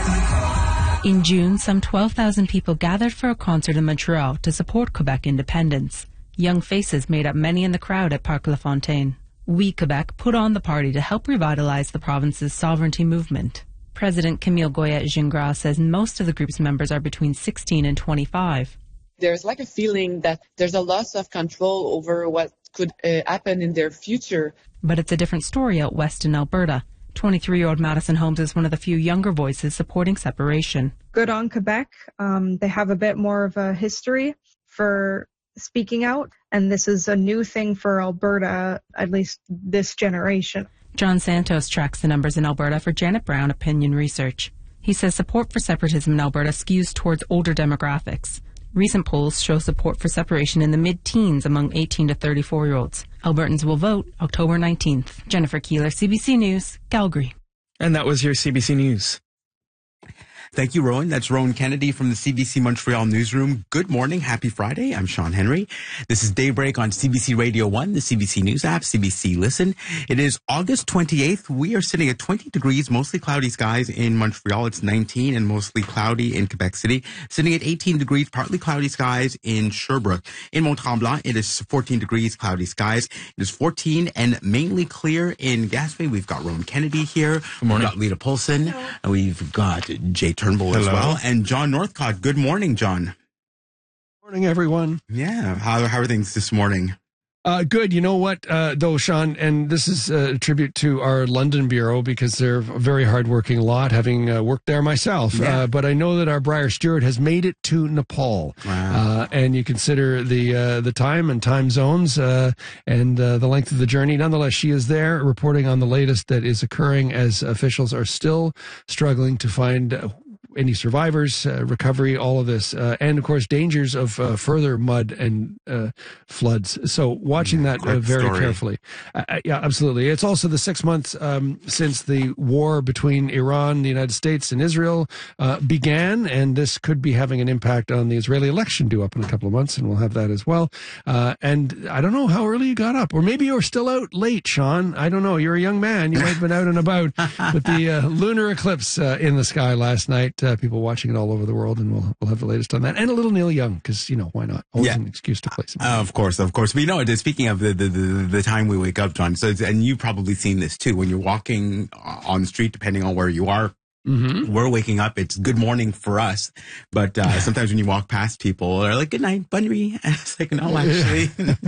In June, some 12,000 people gathered for a concert in Montreal to support Quebec independence. Young faces made up many in the crowd at Parc La Fontaine. We Quebec put on the party to help revitalize the province's sovereignty movement. President Camille Goyette-Gingras says most of the group's members are between 16 and 25. There's like a feeling that there's a loss of control over what could happen in their future. But it's a different story out west in Alberta. 23-year-old Madison Holmes is one of the few younger voices supporting separation. Good on Quebec. They have a bit more of a history for speaking out, and this is a new thing for Alberta, at least this generation. John Santos tracks the numbers in Alberta for Janet Brown Opinion Research. He says support for separatism in Alberta skews towards older demographics. Recent polls show support for separation in the mid-teens among 18 to 34-year-olds. Albertans will vote October 19th. Jennifer Keeler, CBC News, Calgary. And that was your CBC News. Thank you, Rowan. That's Rowan Kennedy from the CBC Montreal newsroom. Good morning. Happy Friday. I'm Sean Henry. This is Daybreak on CBC Radio 1, the CBC News app, CBC Listen. It is August 28th. We are sitting at 20 degrees, mostly cloudy skies in Montreal. It's 19 and mostly cloudy in Quebec City. Sitting at 18 degrees, partly cloudy skies in Sherbrooke. In Mont-Tremblant, it is 14 degrees, cloudy skies. It is 14 and mainly clear in Gaspé. We've got Rowan Kennedy here. Good morning. We've got Lita Polson. And we've got Jay Turnbull as well. And John Northcott. Good morning, John. Morning, everyone. Yeah. How are things this morning? Good. You know what, though, Sean, and this is a tribute to our London bureau because they're a very hardworking lot, having worked there myself. Yeah. But I know that our Briar Stewart has made it to Nepal. Wow. And you consider the time and time zones and the length of the journey. Nonetheless, she is there reporting on the latest that is occurring as officials are still struggling to find any survivors, recovery, all of this, and of course dangers of further mud and floods. So watching that very carefully. Yeah, absolutely. It's also the 6 months since the war between Iran, the United States, and Israel began, and this could be having an impact on the Israeli election due up in a couple of months, and we'll have that as well. And I don't know how early you got up, or maybe you're still out late, Sean. I don't know. You're a young man. You might have been out and about with the lunar eclipse in the sky last night. People watching it all over the world, and we'll have the latest on that. And a little Neil Young, because, why not? Always an excuse to play some. Of course. But speaking of the time we wake up, John, and you've probably seen this too, when you're walking on the street, depending on where you are, we're waking up. It's good morning for us. But sometimes when you walk past people, they're like, good night, Bunry. And it's like, no, actually,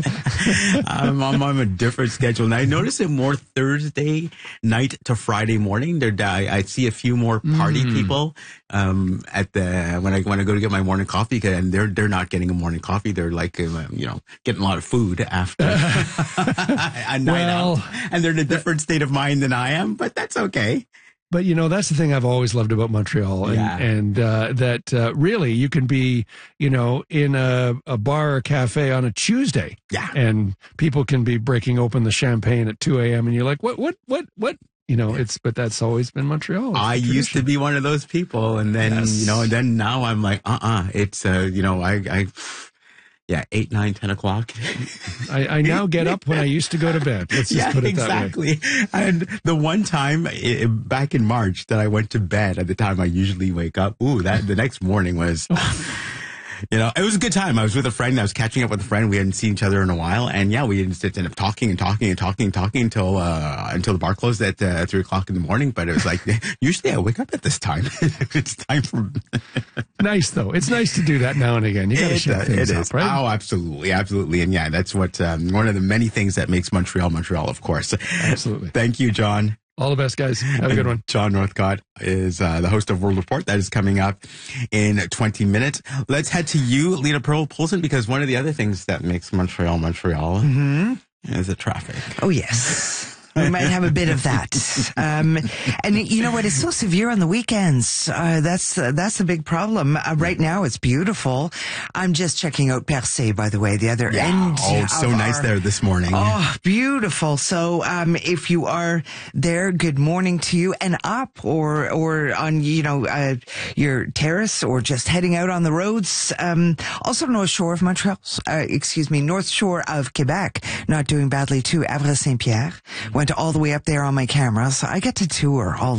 I'm on a different schedule. And I notice it more Thursday night to Friday morning. I see a few more party people at when I go to get my morning coffee, and they're not getting a morning coffee. They're like, getting a lot of food after a night out. And they're in a different state of mind than I am, but that's okay. But, that's the thing I've always loved about Montreal. And that really you can be, in a bar or cafe on a Tuesday. Yeah. And people can be breaking open the champagne at 2 a.m. And you're like, what? But that's always been Montreal. I used to be one of those people. And then, and then now I'm like, it's, 8, 9, 10 o'clock. I now get up when I used to go to bed. Let's just put it that way. And the one time back in March that I went to bed at the time I usually wake up, the next morning was... it was a good time. I was with a friend. I was catching up with a friend. We hadn't seen each other in a while. And we ended up talking until the bar closed at 3 o'clock in the morning. But it was like, usually I wake up at this time. It's time for... Nice, though. It's nice to do that now and again. You got to shake things up, right? Oh, absolutely. Absolutely. And that's what, one of the many things that makes Montreal, of course. Absolutely. Thank you, John. All the best, guys. Have a good one. John Northcott is the host of World Report. That is coming up in 20 minutes. Let's head to you, Lita Polson, because one of the other things that makes Montreal is the traffic. Oh, yes. We might have a bit of that. And you know what? It's so severe on the weekends. That's the big problem. Right now, it's beautiful. I'm just checking out Percé, by the way, the other end. Oh, it's so nice there this morning. Oh, beautiful. So, if you are there, good morning to you, and up or on, your terrace or just heading out on the roads. Also North Shore of Montreal, North Shore of Quebec, not doing badly too. Havre Saint-Pierre. Went all the way up there on my camera, so I get to tour all